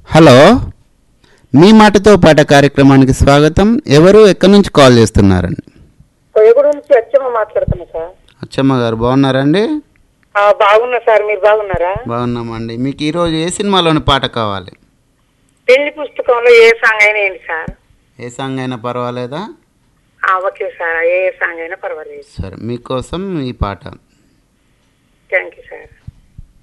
Hello, మీ మాటతో పాట కార్యక్రమానికి స్వాగతం. ఎవరు ఎక్కడి నుంచి కాల్ చేస్తున్నారండి? కొయ్యగూడ నుంచి అచ్చమ్మ మాట్లాడుతున్నా సార్. అచ్చమ్మ గారు బాగున్నారండి? బాగున్నా సార్, మీరు బాగున్నారా? బాగున్నామండి. మీకు ఈరోజు ఏ సినిమాలోని పాట కావాలి? పెళ్లి పుస్తకంలో ఏ సాంగ్ అయినా ఏంటి సార్? ఏ సాంగ్ అయినా పర్వాలేదా? ఓకే సార్, ఏ సాంగ్ అయినా పర్వాలేదు. సరే, మీకోసం ఈ పాట. Thank you.